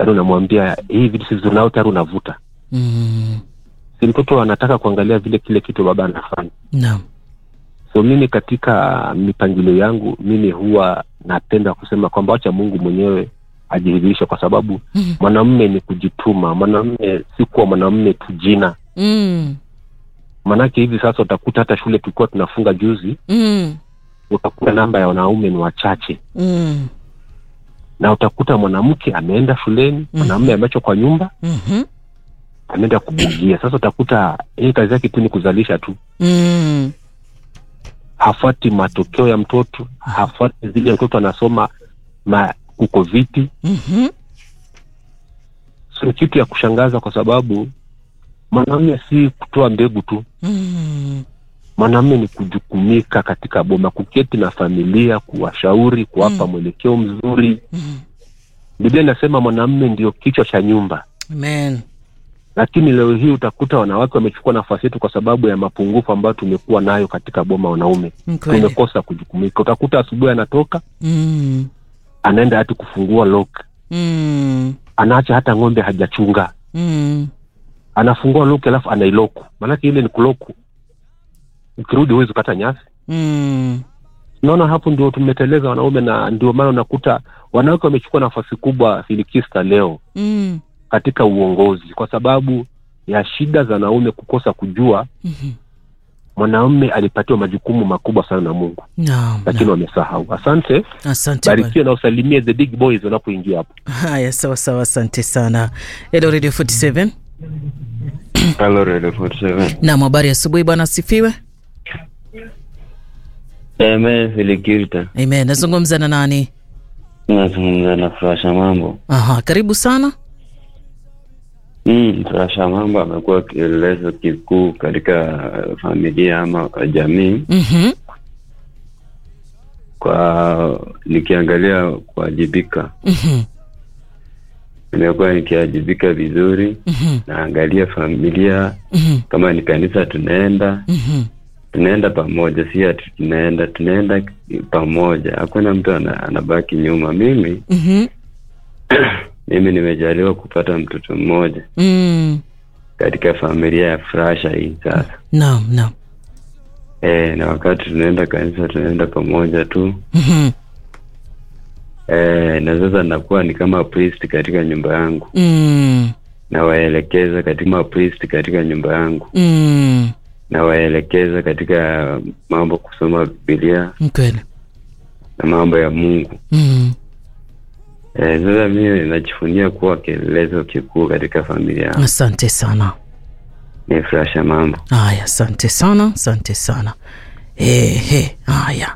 yaani unamwambia hii vitu sisi tunao tayari unavuta. Si mtoto anataka kuangalia vile kile kitu baba anafanya. Naam. So mimi katika mipangilio yangu mimi huwa napenda kusema kwamba acha Mungu mwenyewe ajidhihirishe, kwa sababu mwanamume ni kujituma. Mwanamume si kuwa mwanamume tu jina. Manake hivi sasa utakuta hata shule tulikuwa tunafunga juzi, utakuta namba ya wanaume ni wachache. Na utakuta mwanamke ameenda shuleni, mwanamume ameacha kwa nyumba, ameenda kubugia. Sasa utakuta yeye kazi yake tu ni kuzalisha tu. Hafuati matokeo ya mtoto, hafuati zile mtoto anasoma uko vipi. So kitu ya kushangaza, kwa sababu mwanamume si kutoa mbegu tu. Mwanamume ni kujukumika katika boma, kuketi na familia, kuwashauri, kuwapa mwelekeo mzuri. Biblia inasema mwanamume ndio kichwa cha nyumba. Amen. Lakini leo hii utakuta wanawake wamechukua nafasi yetu kwa sababu ya mapungufu ambayo tumekuwa nayo katika boma wanaume. Tumekosa kujukumika. Utakuta asubuhi anatoka, anaenda hata kufungua lock. Anaacha hata ng'ombe hajachunga. Anafungua lock alafu anailoku. Maana ile ni kuloku. Ukirudi huwezi kukata nyasi. Naona hapo ndio tumeteleza wanaume, na ndio maana unakuta wanawake wamechukua nafasi kubwa Filikista leo. Katika uongozi, kwa sababu ya shida za wanaume kukosa kujua mwanaume alipatiwa majukumu makubwa sana na Mungu. Lakini wamesahau. Asante. Barikiwe na usalimie the big boys wanapoingia hapo. Haya, sawa sawa, asante sana. Hello Radio 47. Hello Radio 47. Na habari ya asubuhi bwana, asifiwe. Amen, Filikirta. Amen. Nazungumza na nani? Nazungumza na Frasha Mambo. Karibu sana. Frasha Mambo amekuwa kielelezo kikuu katika familia ama jamii. Kwa nikiangalia kuwajibika. Nimekuwa nikiwajibika vizuri. Naangalia familia. Kama ni kanisa tunaenda pamoja, si ati tunaenda pamoja. Hakuna mtu anabaki nyuma. Mimi nimejaliwa kupata mtoto mmoja katika familia ya Frasha hii sasa. Naam. Na wakati tunaenda kanisa tunaenda pamoja tu. Na sasa nakuwa ni kama priest katika nyumba yangu. Na waelekeza katika priest katika nyumba yangu. Na waelekeza katika mambo kusoma Biblia. Kweli. Na mambo ya Mungu. Sasa mimi najifunia kuwa kielelezo kikuu katika familia. Asante sana. Ni Frasha Mambo. Haya, asante sana. Haya.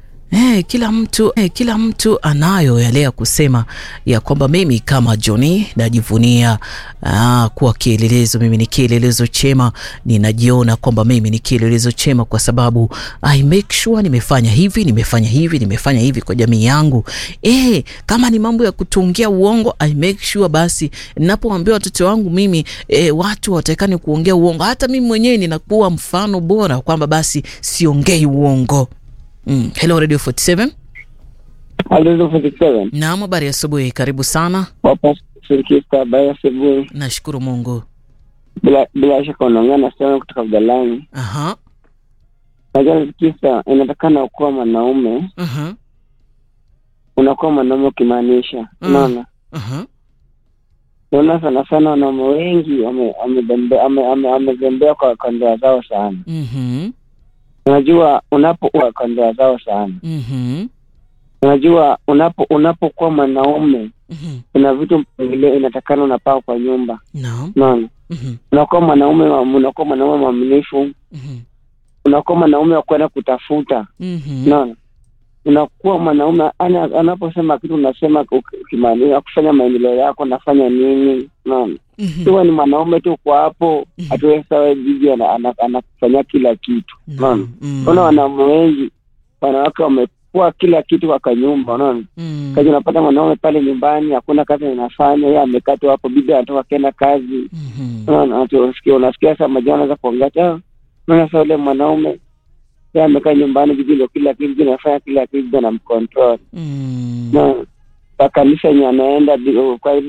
Kila mtu anayo yale ya kusema ya kwamba mimi kama Johnny najivunia kuwa kielelezo. Mimi ni kielelezo chema. Ninajiona kwamba mimi ni kielelezo chema kwa sababu I make sure nimefanya hivi kwa jamii yangu. Kama ni mambo ya kutuongea uongo, I make sure basi ninapoambia watoto wangu mimi watu watakani kuongea uongo, hata mimi mwenyewe ninakuwa mfano bora kwamba basi siongei uongo. Hello Radio 47. Hello 47. Naam, habari ya asubuhi, karibu sana. Papa Filikista, habari ya asubuhi. Nashukuru Mungu. Bila shaka unaongea na sana kutoka Galani. Najua Filikista, inatakana ukuwa mwanaume. Unakuwa mwanaume ukimaanisha. Unaona? Unaona sana wanaume wengi wamezembea kwa ndoa zao sana. Unajua unapokuwa kwa ndoa zao sana. Unajua unapokuwa mwanaume kuna vitu mpangilio inatakana unapaa kwa nyumba. Unaona? Unakuwa mwanaume mwaminifu. Unakuwa mwanaume wa kwenda kutafuta. Unaona? Unakuwa mwanaume anaposema kitu unasema ukimaanisha kufanya maendeleo yako, nafanya nini. Unaona? Tuwe ni mwanaume tu kwa hapo, atuwe sawa bibi anafanya kila kitu. Unaona? Kuna wanaume wengi wanawake wamekuwa kila kitu kwa nyumba. Unaona? Kazi unapata mwanaume pale nyumbani hakuna kazi anafanya, yeye amekaa tu hapo, bibi anatoka kwenda kazi. Unaona? Unasikia sasa majana anaanza kuongea. Unaona sasa yule mwanaume yeye amekaa nyumbani, bibi ndio kila kitu anafanya, kila kitu anamcontrol. Na kanisa anaenda kwa